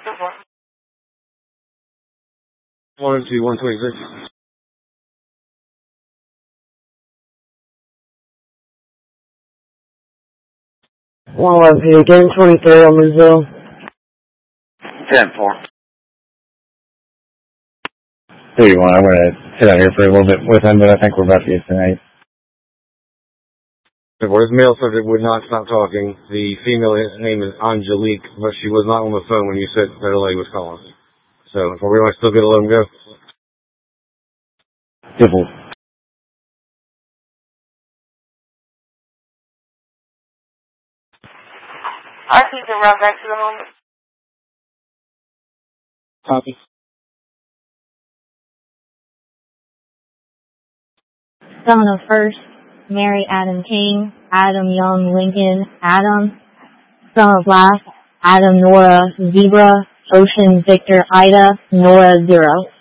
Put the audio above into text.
1 2 126. 111 again, 23rd on Brazil. 10-4. 31, I'm going to sit out here for a little bit with him, but I think we're about to get tonight. His male subject would not stop talking. The female name is Angelique, but she was not on the phone when you said that lady was calling. So, are we still good to let him go? Civil. I think the run back to the moment. Copy. Son of First, Mary Adam King, Adam Young Lincoln, Adam. Son of Last, Adam Nora Zebra, Ocean Victor Ida, Nora 0.